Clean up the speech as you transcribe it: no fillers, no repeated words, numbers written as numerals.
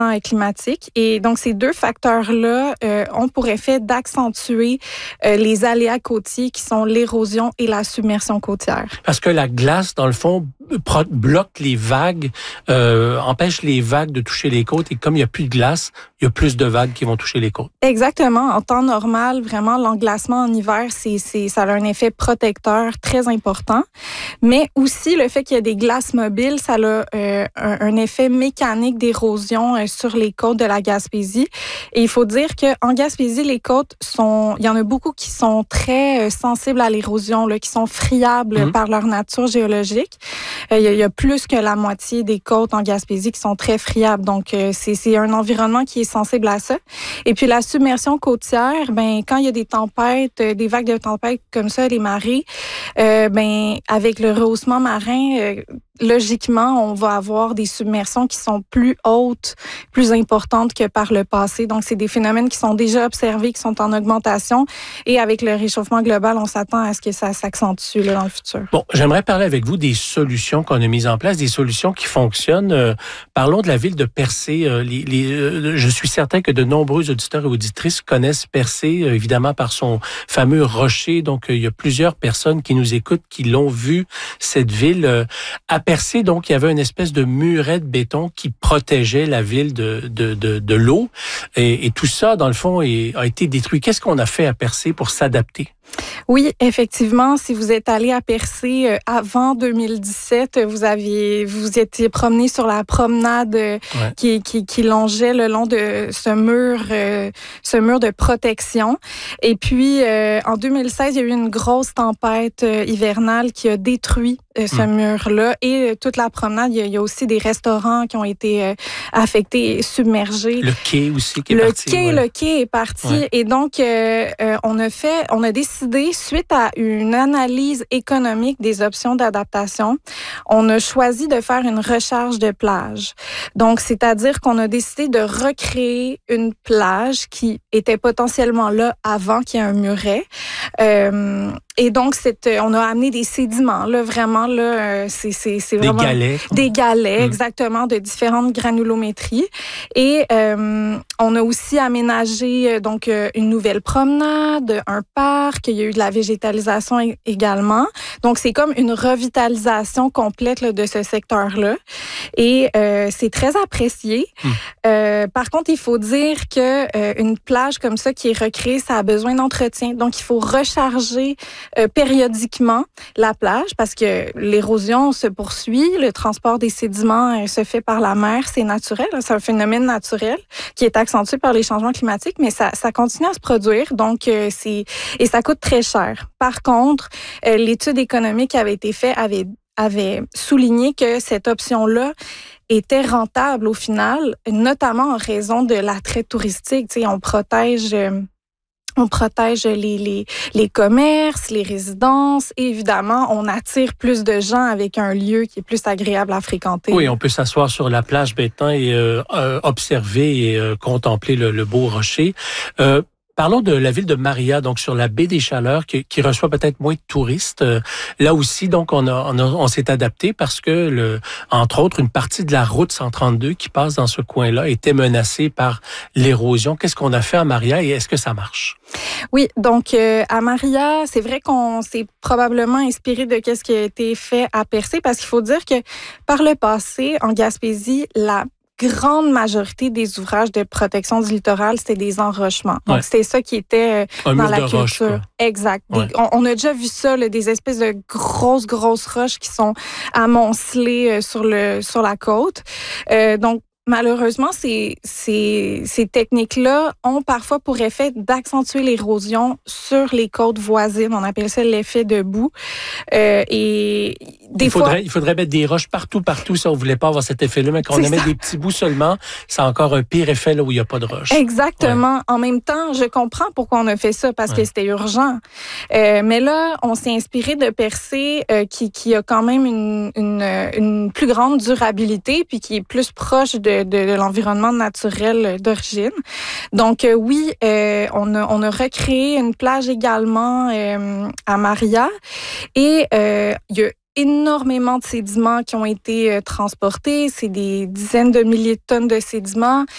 climatique. Et donc, ces deux facteurs-là ont pour effet d'accentuer les aléas côtiers qui sont l'érosion et la submersion côtière. Parce que la glace, dans le fond, bloque les vagues, empêche les vagues de toucher les côtes. Et comme il n'y a plus de glace, il y a plus de vagues qui vont toucher les côtes. Exactement. En temps normal, vraiment, l'englacement en hiver, ça a un effet protecteur très important. Mais aussi, le fait qu'il y ait des glaces mobiles, ça a un effet mécanique d'érosion sur les côtes de la Gaspésie. Et il faut dire qu'en Gaspésie, les côtes il y en a beaucoup qui sont très sensibles à l'érosion, là, qui sont friables par leur nature géologique. Il y a plus que la moitié des côtes en Gaspésie qui sont très friables. Donc, c'est un environnement qui est sensible à ça. Et puis, la submersion côtière, quand il y a des tempêtes, des vagues de tempêtes comme ça, les marées, avec le rehaussement marin, logiquement, on va avoir des submersions qui sont plus hautes, plus importantes que par le passé. Donc, c'est des phénomènes qui sont déjà observés, qui sont en augmentation. Et avec le réchauffement global, on s'attend à ce que ça s'accentue dans le futur. Bon, j'aimerais parler avec vous des solutions qu'on a mises en place, des solutions qui fonctionnent. Parlons de la ville de Percé. Je suis certain que de nombreux auditeurs et auditrices connaissent Percé, évidemment, par son fameux rocher. Donc, il y a plusieurs personnes qui nous écoutent, qui l'ont vu, cette ville. À Percé, donc, il y avait une espèce de muret de béton qui protégeait la ville de l'eau. Et tout ça, dans le fond, a été détruit. Qu'est-ce qu'on a fait à Percé pour s'adapter? Oui, effectivement, si vous êtes allé à Percé avant 2017, vous étiez promené sur la promenade qui longeait le long de ce mur de protection. Et puis, en 2016, il y a eu une grosse tempête hivernale qui a détruit ce mur-là et toute la promenade. Il y a aussi des restaurants qui ont été affectés et submergés. Le quai aussi qui est parti. Le quai est parti. Ouais. Et donc, on a décidé, suite à une analyse économique des options d'adaptation, on a choisi de faire une recharge de plage. Donc, c'est-à-dire qu'on a décidé de recréer une plage qui était potentiellement là avant qu'il y ait un muret. Et donc, on a amené des sédiments, là, vraiment, là, c'est vraiment... Des galets. Des galets, exactement, de différentes granulométries. Et on a aussi aménagé, donc, une nouvelle promenade, un parc, il y a eu de la végétalisation également. Donc, c'est comme une revitalisation complète là, de ce secteur-là. Et c'est très apprécié. Par contre, il faut dire que une plage comme ça qui est recréée, ça a besoin d'entretien. Donc, il faut recharger périodiquement la plage parce que l'érosion se poursuit, le transport des sédiments se fait par la mer, c'est naturel, c'est un phénomène naturel qui est accentué par les changements climatiques, mais ça continue à se produire, donc et ça coûte très cher. Par contre, l'étude économique qui avait été faite avait souligné que cette option-là était rentable au final, notamment en raison de l'attrait touristique. Tu sais, on protège les commerces, les résidences et évidemment, on attire plus de gens avec un lieu qui est plus agréable à fréquenter. Oui, on peut s'asseoir sur la plage béton et observer et contempler le beau rocher. Parlons de la ville de Maria, donc sur la baie des Chaleurs, qui reçoit peut-être moins de touristes. Là aussi, donc, on s'est adapté parce que, entre autres, une partie de la route 132 qui passe dans ce coin-là était menacée par l'érosion. Qu'est-ce qu'on a fait à Maria et est-ce que ça marche? Oui, donc à Maria, c'est vrai qu'on s'est probablement inspiré de ce qui a été fait à Percé parce qu'il faut dire que par le passé, en Gaspésie, la grande majorité des ouvrages de protection du littoral, c'était des enrochements. Donc, c'était ça qui était dans la culture. Roche, exact. Ouais. On a déjà vu ça, là, des espèces de grosses roches qui sont amoncelées sur la côte. Donc, malheureusement, ces techniques-là ont parfois pour effet d'accentuer l'érosion sur les côtes voisines. On appelle ça l'effet de boue. Et il faudrait mettre des roches partout si on voulait pas avoir cet effet-là. Mais quand on met des petits bouts seulement, c'est encore un pire effet là où il n'y a pas de roches. Exactement. Ouais. En même temps, je comprends pourquoi on a fait ça, parce que c'était urgent. Mais là, on s'est inspiré de Percé qui a quand même une plus grande durabilité puis qui est plus proche de l'environnement naturel d'origine. Donc oui, on a recréé une plage également à Maria et il y a énormément de sédiments qui ont été transportés. C'est des dizaines de milliers de tonnes de sédiments.